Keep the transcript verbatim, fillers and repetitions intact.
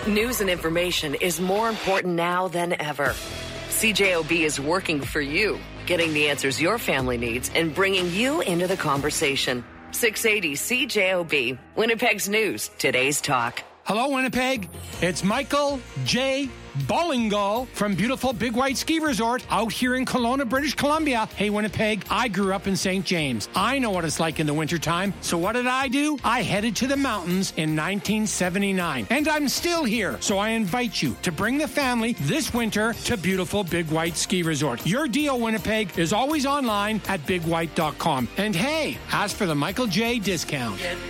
News and information is more important now than ever. C J O B is working for you, getting the answers your family needs and bringing you into the conversation. six eighty C J O B, Winnipeg's news, today's talk. Hello, Winnipeg. It's Michael J. Bollingo from beautiful Big White Ski Resort out here in Kelowna, British Columbia. Hey, Winnipeg, I grew up in Saint James. I know what it's like in the wintertime. So what did I do? I headed to the mountains in nineteen seventy-nine. And I'm still here. So I invite you to bring the family this winter to beautiful Big White Ski Resort. Your deal, Winnipeg, is always online at big white dot com. And hey, ask for the Michael J. discount.